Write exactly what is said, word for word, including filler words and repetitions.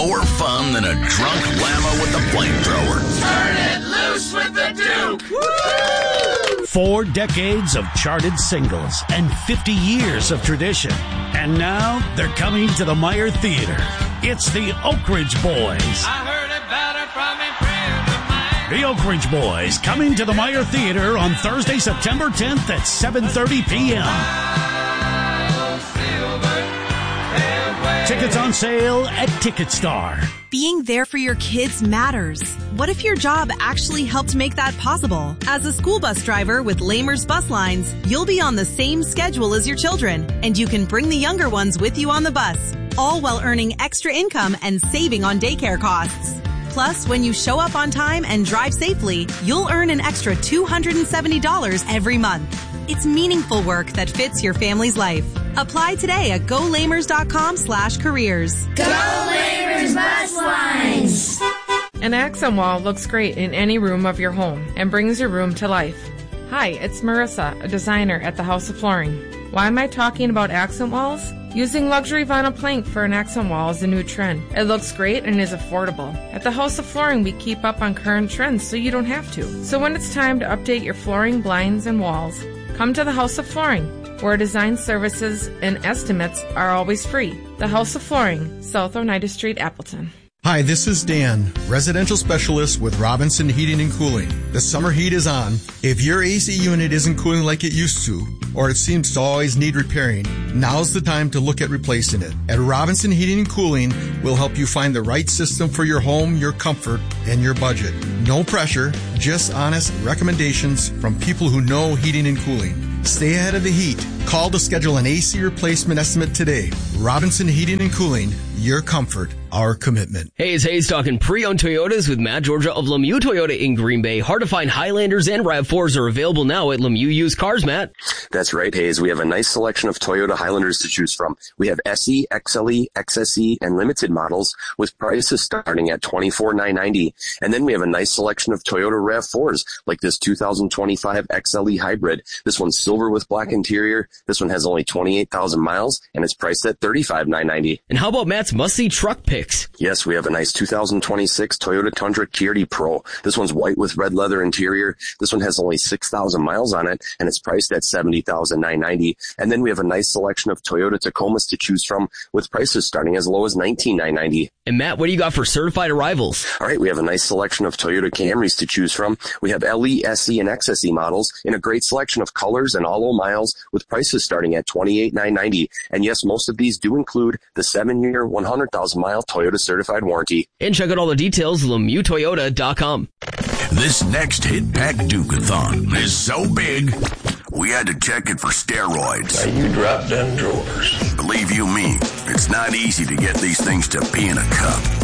more fun than a drunk llama with a flamethrower. Turn it loose with the Duke! Woo! Four decades of charted singles and fifty years of tradition. And now they're coming to the Meyer Theater. It's the Oak Ridge Boys. I heard it better from a friend of mine. The Oak Ridge Boys coming to the Meyer Theater on Thursday, September tenth at seven thirty p.m. Tickets on sale at TicketStar. Being there for your kids matters. What if your job actually helped make that possible? As a school bus driver with Lamers Bus Lines, you'll be on the same schedule as your children, and you can bring the younger ones with you on the bus, all while earning extra income and saving on daycare costs. Plus, when you show up on time and drive safely, you'll earn an extra two hundred seventy dollars every month. It's meaningful work that fits your family's life. Apply today at golamers.com slash careers. Go Lamers Bus Lines! An accent wall looks great in any room of your home and brings your room to life. Hi, it's Marissa, a designer at the House of Flooring. Why am I talking about accent walls? Using luxury vinyl plank for an accent wall is a new trend. It looks great and is affordable. At the House of Flooring, we keep up on current trends so you don't have to. So when it's time to update your flooring, blinds, and walls, come to the House of Flooring, where design services and estimates are always free. The House of Flooring, South Oneida Street, Appleton. Hi, this is Dan, residential specialist with Robinson Heating and Cooling. The summer heat is on. If your A C unit isn't cooling like it used to, or it seems to always need repairing, now's the time to look at replacing it. At Robinson Heating and Cooling, we'll help you find the right system for your home, your comfort, and your budget. No pressure, just honest recommendations from people who know heating and cooling. Stay ahead of the heat. Call to schedule an A C replacement estimate today. Robinson Heating and Cooling, your comfort, our commitment. Hey, it's Hayes talking pre-owned Toyotas with Matt Georgia of Lemieux Toyota in Green Bay. Hard to find Highlanders and RAV fours are available now at Lemieux Used Cars, Matt. That's right, Hayes. We have a nice selection of Toyota Highlanders to choose from. We have S E, X L E, X S E, and limited models with prices starting at twenty-four thousand nine hundred ninety dollars. And then we have a nice selection of Toyota RAV fours like this two thousand twenty-five X L E Hybrid. This one's silver with black interior. This one has only twenty-eight thousand miles, and it's priced at thirty-five thousand nine hundred ninety dollars. And how about Matt's must-see truck picks? Yes, we have a nice two thousand twenty-six Toyota Tundra Kiarty Pro. This one's white with red leather interior. This one has only six thousand miles on it, and it's priced at seventy thousand nine hundred ninety dollars. And then we have a nice selection of Toyota Tacomas to choose from with prices starting as low as nineteen thousand nine hundred ninety dollars. And Matt, what do you got for certified arrivals? All right, we have a nice selection of Toyota Camrys to choose from. We have L E, S E, and X S E models in a great selection of colors and all-low miles with prices starting at twenty-eight thousand nine hundred ninety dollars. And yes, most of these do include the seven-year, one hundred thousand mile Toyota certified warranty. And check out all the details, Lemieux Toyota dot com. This next Hit Pack Duke-a-thon is so big, we had to check it for steroids. Now you drop them drawers. Believe you me, it's not easy to get these things to pee in a cup.